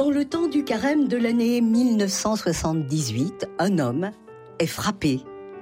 Dans le temps du carême de l'année 1978, un homme est frappé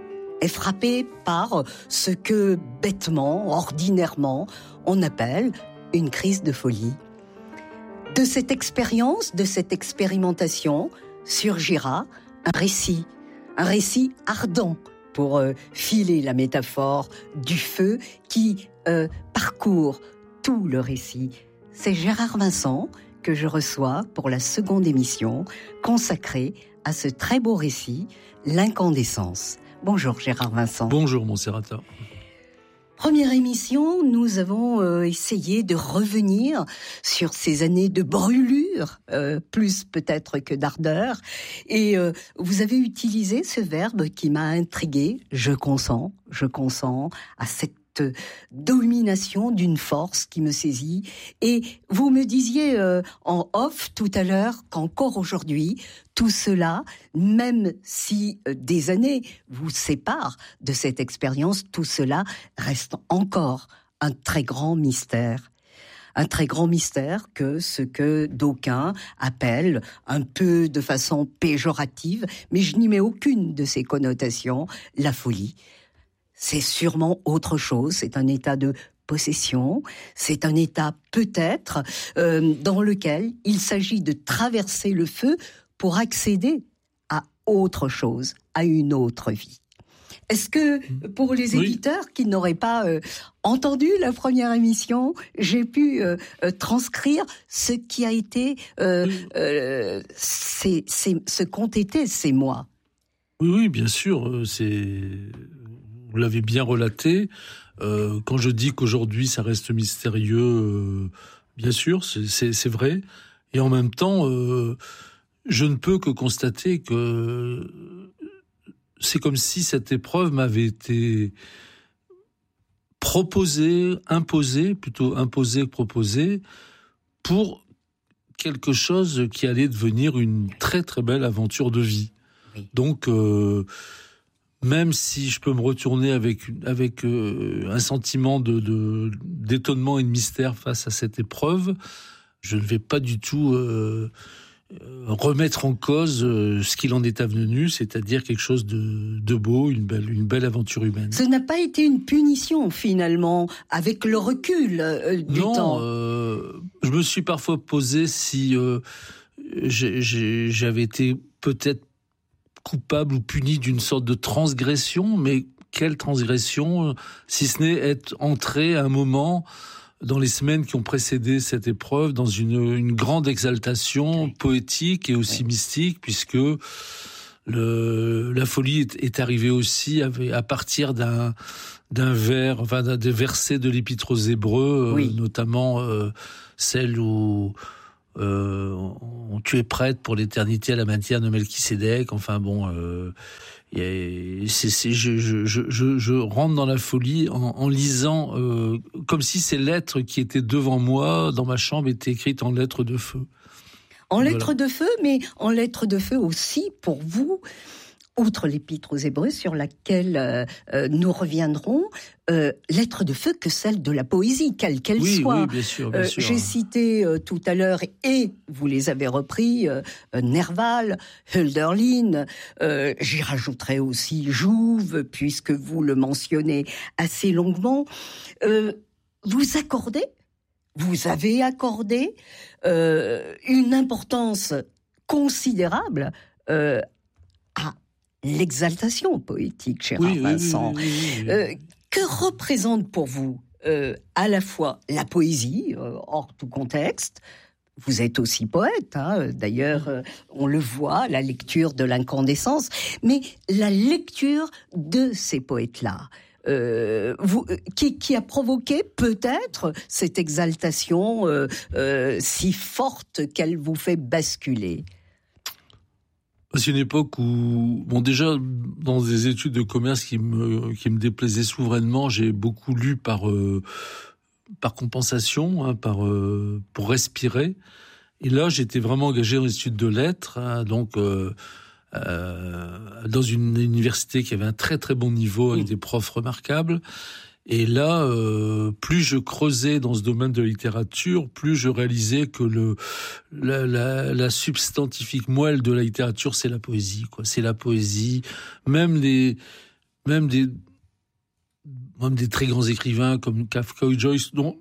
par ce que bêtement, ordinairement, on appelle une crise de folie. De cette expérience, de cette expérimentation, surgira un récit ardent, pour filer la métaphore du feu qui parcourt tout le récit. C'est Gérard Vincent que je reçois pour la seconde émission consacrée à ce très beau récit, l'incandescence. Bonjour Gérard Vincent. Bonjour Monserrata. Première émission, nous avons essayé de revenir sur ces années de brûlure, plus peut-être que d'ardeur. Et vous avez utilisé ce verbe qui m'a intrigué, je consens à cette domination d'une force qui me saisit. Et vous me disiez en off tout à l'heure qu'encore aujourd'hui, tout cela, même si des années vous séparent de cette expérience, tout cela reste encore un très grand mystère. Un très grand mystère que ce que d'aucuns appellent un peu de façon péjorative, mais je n'y mets aucune de ces connotations, la folie. C'est sûrement autre chose, c'est un état de possession, c'est un état peut-être dans lequel il s'agit de traverser le feu pour accéder à autre chose, à une autre vie. Est-ce que pour les éditeurs qui n'auraient pas entendu la première émission, j'ai pu transcrire ce qui a été, ce qu'ont été ces mois? Oui, bien sûr, vous l'avez bien relaté. Quand je dis qu'aujourd'hui ça reste mystérieux, bien sûr, c'est vrai. Et en même temps, je ne peux que constater que c'est comme si cette épreuve m'avait été imposée que proposée, pour quelque chose qui allait devenir une très très belle aventure de vie. Oui. Donc, même si je peux me retourner avec un sentiment d'étonnement et de mystère face à cette épreuve, je ne vais pas du tout remettre en cause ce qu'il en est advenu, c'est-à-dire quelque chose de beau, une belle aventure humaine. Ce n'a pas été une punition finalement, avec le recul du temps. Je me suis parfois posé si j'avais été peut-être coupable ou puni d'une sorte de transgression, mais quelle transgression, si ce n'est être entré à un moment dans les semaines qui ont précédé cette épreuve dans une grande exaltation poétique et aussi mystique, puisque la folie est arrivée aussi à partir des versets de l'Épître aux Hébreux, notamment celle où tu es prête pour l'éternité à la manière de Melchisédek. Enfin bon, je rentre dans la folie en lisant comme si ces lettres qui étaient devant moi dans ma chambre étaient écrites en lettres de feu. En lettres de feu, mais en lettres de feu aussi pour vous. Outre l'Épître aux Hébreux, sur laquelle nous reviendrons, lettre de feu que celle de la poésie, quelle qu'elle soit. Oui, bien sûr. J'ai cité tout à l'heure, et vous les avez repris, Nerval, Hölderlin, j'y rajouterai aussi Jouve, puisque vous le mentionnez assez longuement. Vous avez accordé une importance considérable à l'exaltation poétique, cher Vincent. Oui. Que représente pour vous à la fois la poésie, hors tout contexte? Vous êtes aussi poète, d'ailleurs, on le voit, la lecture de l'incandescence, mais la lecture de ces poètes-là, qui a provoqué peut-être cette exaltation si forte qu'elle vous fait basculer? C'est une époque où, déjà, dans des études de commerce qui me déplaisaient souverainement, j'ai beaucoup lu par compensation, pour respirer. Et là, j'étais vraiment engagé dans les études de lettres, dans une université qui avait un très très bon niveau, avec des profs remarquables. Et là, plus je creusais dans ce domaine de la littérature, plus je réalisais que la substantifique moelle de la littérature, c'est la poésie, quoi. C'est la poésie. Même des très grands écrivains comme Kafka ou Joyce, dont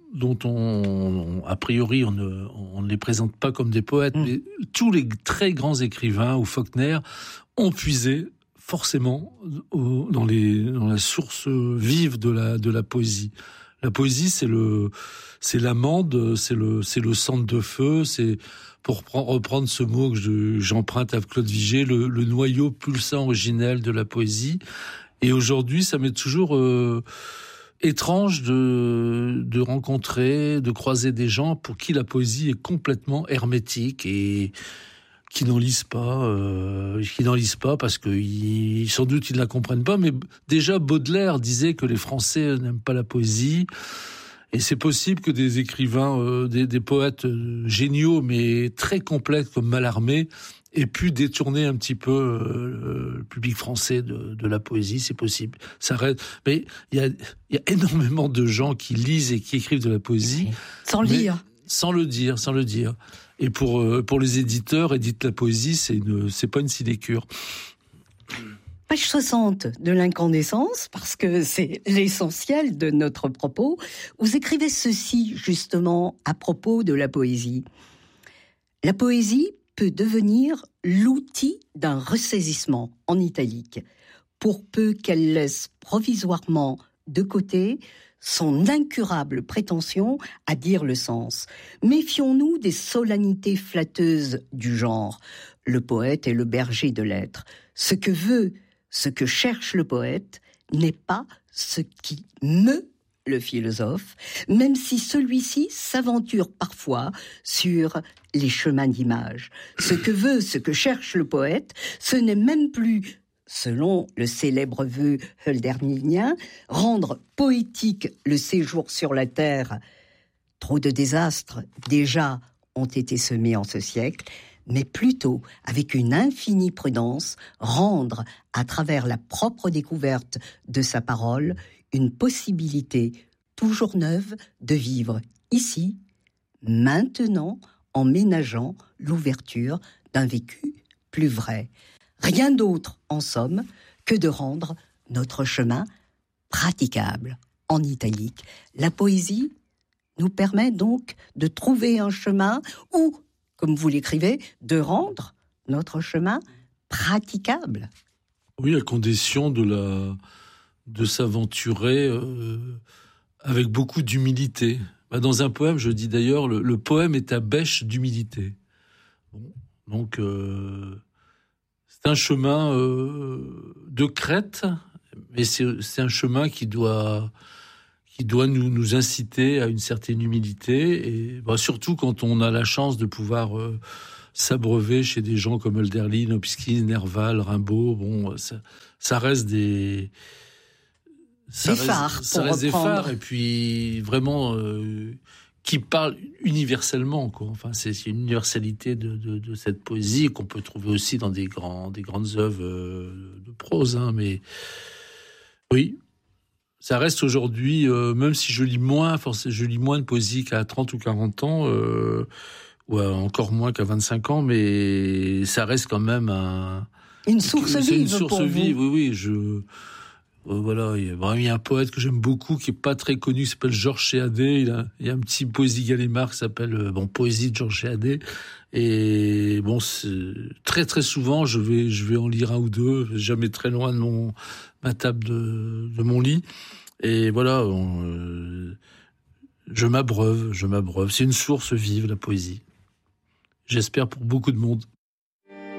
on a priori on ne les présente pas comme des poètes, mais tous les très grands écrivains, ou Faulkner, ont puisé forcément dans la source vive de la poésie. La poésie, c'est l'amande, c'est le centre de feu, c'est, pour reprendre ce mot que j'emprunte à Claude Vigée, le noyau pulsant originel de la poésie. Et aujourd'hui, ça m'est toujours étrange de rencontrer, de croiser des gens pour qui la poésie est complètement hermétique et qui n'en lisent pas parce que sans doute ils ne la comprennent pas. Mais déjà Baudelaire disait que les Français n'aiment pas la poésie. Et c'est possible que des écrivains, des poètes géniaux mais très complexes comme Mallarmé aient pu détourner un petit peu le public français de la poésie. C'est possible. Ça reste. Mais il y a énormément de gens qui lisent et qui écrivent de la poésie sans le dire. Et pour les éditeurs, édite la poésie, c'est pas une sinécure. Page 60 de l'Incandescence, parce que c'est l'essentiel de notre propos. Vous écrivez ceci, justement, à propos de la poésie. La poésie peut devenir l'outil d'un ressaisissement, en italique, pour peu qu'elle laisse provisoirement de côté son incurable prétention à dire le sens. Méfions-nous des solennités flatteuses du genre. Le poète est le berger de l'être. Ce que cherche le poète n'est pas ce qui meut le philosophe, même si celui-ci s'aventure parfois sur les chemins d'image. Ce que cherche le poète, ce n'est même plus, selon le célèbre vœu hölderlinien, rendre poétique le séjour sur la terre. Trop de désastres déjà ont été semés en ce siècle, mais plutôt, avec une infinie prudence, rendre, à travers la propre découverte de sa parole, une possibilité toujours neuve de vivre ici, maintenant, en ménageant l'ouverture d'un vécu plus vrai. Rien d'autre, en somme, que de rendre notre chemin praticable. En italique, la poésie nous permet donc de trouver un chemin ou, comme vous l'écrivez, de rendre notre chemin praticable. Oui, à condition de s'aventurer avec beaucoup d'humilité. Dans un poème, je dis d'ailleurs, le poème est à bêche d'humilité. Bon, donc, c'est un chemin de crête, mais c'est un chemin qui doit nous inciter à une certaine humilité, et surtout quand on a la chance de pouvoir s'abreuver chez des gens comme Hölderlin, Hopkins, Nerval, Rimbaud. Bon, ça reste des phares, et puis vraiment qui parlent universellement, quoi. Enfin, c'est une universalité de cette poésie qu'on peut trouver aussi dans des grandes œuvres de prose, hein, mais oui. Ça reste aujourd'hui, même si je lis moins de poésie qu'à 30 ou 40 ans, ou encore moins qu'à 25 ans, mais ça reste quand même une source vive. C'est une source vive, oui. Voilà, il y a un poète que j'aime beaucoup, qui est pas très connu, qui s'appelle Georges Chéadé. Il y a un petit Poésie Gallimard qui s'appelle Poésie de Georges Chéadé. Et bon, très très souvent, je vais en lire un ou deux, jamais très loin de ma table de mon lit. Et voilà, je m'abreuve. C'est une source vive, la poésie. J'espère pour beaucoup de monde.